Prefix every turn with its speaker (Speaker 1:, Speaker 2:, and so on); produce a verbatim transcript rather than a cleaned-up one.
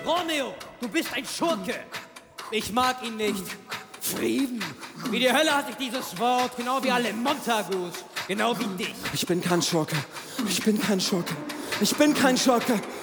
Speaker 1: Romeo, du bist ein Schurke. Ich mag ihn nicht.
Speaker 2: Frieden.
Speaker 1: Wie die Hölle hasse ich dieses Wort, genau wie alle Montagus. Genau wie dich.
Speaker 2: Ich bin kein Schurke. Ich bin kein Schurke. Ich bin kein Schurke.